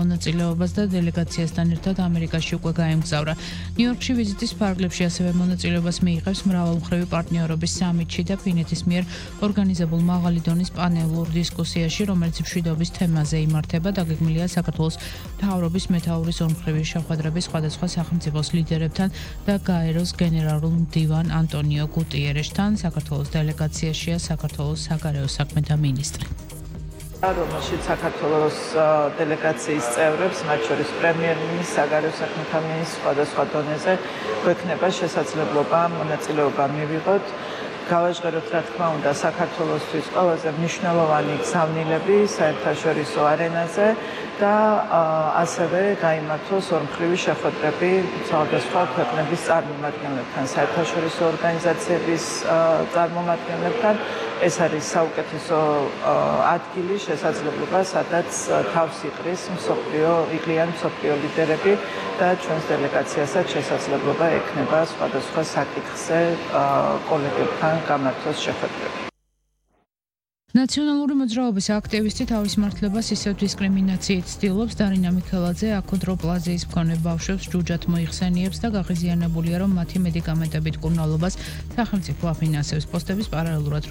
მონაწილეობას და დელეგაციასთან ერთად ამერიკაში უკვე გაემგზავრა. ნიუ-იორკში ვიზიტის ფარგლებში ასევე მონაწილეობას მიიღებს მრავალმხრივი პარტნიორობის სამიტში და ფინეთის მიერ ორგანიზებულ მაღალი დონის პანელურ დისკუსიაში, რომელიც მშვიდობის თემაზე იმართება, დაგეგმილია საქართველოს მთავრობის მეთაურის ორმხრივი შეხვედრების სხვადასხვა სახელმწიფოს ლიდერებთან და გაეროს გენერალურ მდივან ანტონიო გუტიერეშთან. საქართველოს დელეგაციაშია საქართველოს საგარეო საქმეთა მინისტრი. რომელშიც საქართველოს დელეგაციის წევრებს, მათ შორის პრემიერ-მინისტრს, საგარეო საქმეთა მინისტრს სხვადასხვა დონეზე გვექნება შესაძლებლობა მონაწილეობა მივიღოთ. გავაჟღეროთ, რა თქმა უნდა, საქართველოსთვის ყველაზე მნიშვნელოვანი გზავნილები საერთაშორისო არენაზე და ასევე გაიმართოს ორმხრივი შეხვედრები სხვადასხვა ქვეყნების წარმომადგენლებთან, საერთაშორისო ორგანიზაციების წარმომადგენლებთან. ეს არის საუკეთესო ადგილი, შესაძლებლობა, სადაც თავს იყრის იყვიან მსოფლიო ლიდერები და ჩვენს დელეგაციასაც შესაძლებლობა ექნება სხვადასხვა საკითხზე კოლეგებთან გამართოს შეხვედრები. ნაციონალური მოძრაობის აქტივისტი თავის მართლებას ისევ დისკრიმინაციით ცდილობს. დარინა მიქელაძე აქონდროპლაზიის მქონე ბავშვებს ჯუჯად მოიხსენიებს და გაღიზიანებულია, რომ მათი მედიკამენტებით მკურნალობას სახელმწიფო აფინანსებს. პოსტების პარალელურად,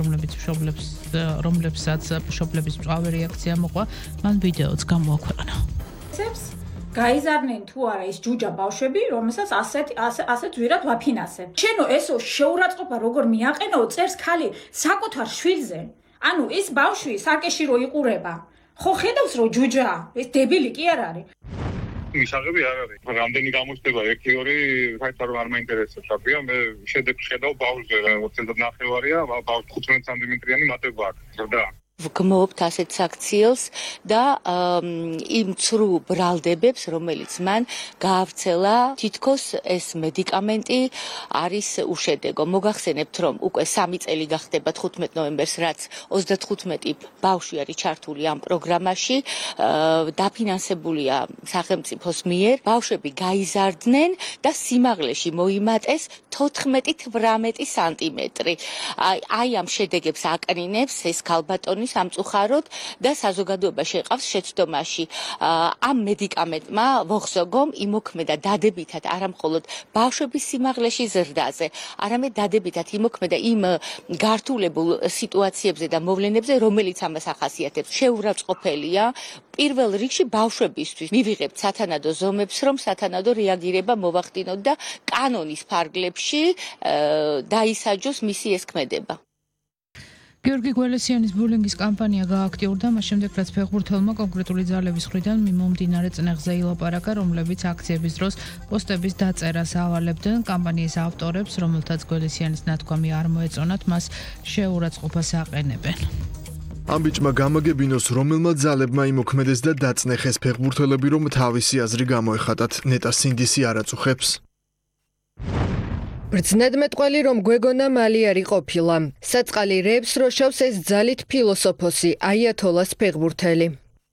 რომლებსაც მშობლების მწვავე რეაქცია მოყვა, მან ვიდეოც გამოაქვეყნა. გაიზარდნენ თუ არა ის ჯუჯა ბავშვები, რომელსაც ასეთ ძვირად ვაფინანსებ. შენო ესო შეურაცხყოფა როგორ მიაყენო, წერს ხალი საკუთარ შვილზე. ანუ ის ბავშვი საკეში რო იყურება. ხო ხედავს რომ ჯუჯა, ეს დებილი კი არ არის. მისაღები არ არის. რამდენი გამოჩნდება 1-2 საერთოდ არ მაინტერესებს. აბია მე შედეგს ხედავ ბავშვზე, 29-ვარია, ბავშვი 15 სანტიმეტრიანი მატება აქვს. და ვგმობთ ასეთ საქციელს და იმ ცრუ ბრალდებებს, რომელიც მან გაავრცელა, თითქოს ეს მედიკამენტი არის უშედეგო. მოგახსენებთ, რომ უკვე 3 წელი გახდება 15 ნოემბერს, რაც 35 ბავშვი არის ჩართული ამ პროგრამაში, დაფინანსებულია სახელმწიფოს მიერ. ბავშვები გაიზარდნენ და სიმაღლეში მოიმატეს 14-18 სანტიმეტრი. აი ამ შედეგებს აკრინებს ეს ქალბატონი სამწუხაროდ და საზოგადოებაში ეყავს შეცდომაში. ამ მედიკამენტმა ვოხსოგომ იმოქმედა დადებითად არამხოლოდ ბავშვების სიმაღლეში ზრდაზე, არამედ დადებითად იმოქმედა იმ გართულებულ სიტუაციებზე და მოვლენებზე, რომელიც ამას ახასიათებს. შეურაცხყოფელია პირველ რიგში ბავშვებისთვის. მივიღებთ სათანადო ზომებს, რომ სათანადო რეაგირება მოვახდინოთ და კანონის ფარგლებში დაისაჯოს მისი ეს ქმედება. გიორგი გველესიანის ბულინგის კამპანია გააქტიურდა, მას შემდეგ რაც ფეხბურთელმა კონკრეტული ძალების მხრიდან მიმომდინარე წნეხზე ილაპარაკა, რომლებიც აქციების დროს პოსტების დაწერას ავალებდნენ. კამპანიის ავტორებს, რომელთაც გველესიანის ნათქვამი არ მოეწონათ, მას შეურაცხყოფას აყენებენ. ამ ბიჭმა გამაგებინოს, რომელმა ძალებმა იმოქმედეს და დაწნეხეს ფეხბურთელები, რომ თავისი აზრი გამოეხატათ. ნეტა სინდისი არ აწუხებს. ბრძნედმეტყველი რომ გვეგონა მალიარი ყოფილა. საწყალი რეებს როშავს ეს ძალით ფილოსოფოსი აიათოლას ფეხბურთელი.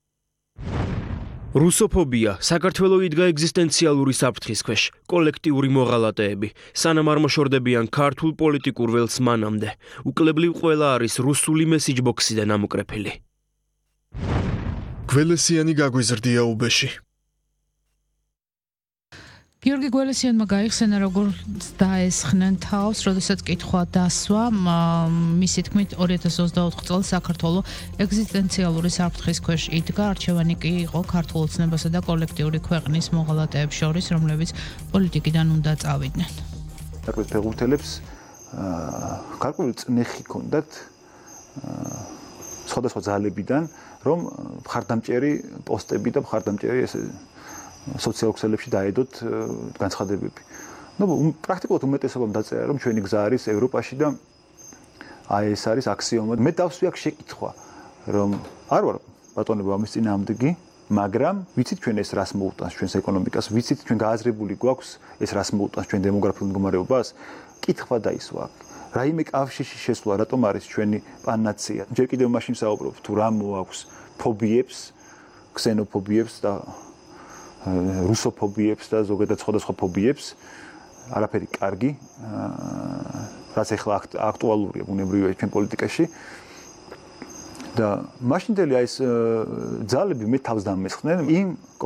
რუსოფობია საქართველოს იდგა ეგზისტენციალური საფრთხის ქვეშ, კოლექტიური მოღალატეები, სანამ არ მოშორდებიან ქართულ პოლიტიკურ ველს მანამდე. უკლებლივ ყველა არის რუსული მესიჯბოქსიდან ამოკრეფილი. გველესიანი გაგვიზრდია უბეში. გიორგი გველესიანმა გაიხსენა, როგორც დაესხნენ თავს, როდესაც კითხვა დასვა, მისი თქმით 2024 წელს საქართველოს ეგზისტენციალური საფრთხის ქვეშ იდგა, არჩევანი კი იყო ქართულ ოცნებასა და კოლექტიური ქვეყნის მოღალატეებს შორის, რომლებიც პოლიტიკიდან უნდა წავიდნენ. საქმეს ფეხბურთელებს გარკვეული წნეხი ჰქონდათ სხვადასხვა ძალებიდან, რომ მხარდამჭერი პოსტები და მხარდამჭერი ესე სოციალურ ქსელებში დაედოთ განცხადებები. პრაქტიკულად უმეტესობამ დაწერა, რომ ჩვენი გზა არის ევროპაში და აი ეს არის აქსიომა. მე დავსვი აქ შეკითხვა, რომ არ ვარ ბატონებო ამის წინააღმდეგი, მაგრამ ვიცით ჩვენ ეს რას მოუტანს ჩვენს ეკონომიკას, ვიცით ჩვენ გააზრებული გვაქვს ეს რას მოუტანს ჩვენ დემოგრაფიულ მდგომარეობას. კითხვა დაისვა აქ. რაიმე კავშირში შესვლა, რატომ არის ჩვენი პანაცეა? ჯერ კიდევ მაშინ საუბრობ თუ რა მოაქვს ფობიებს, ქსენოფობიებს და რუსოფობიებს და ზოგადად სხვადასხვა ფობიებს, არაფერი კარგი, რაც ახლა აქტუალურია ბუნებრივია ჩვენ პოლიტიკაში. და მაშინდელი აი ეს ძალები მე თავს დამესხნენ იმ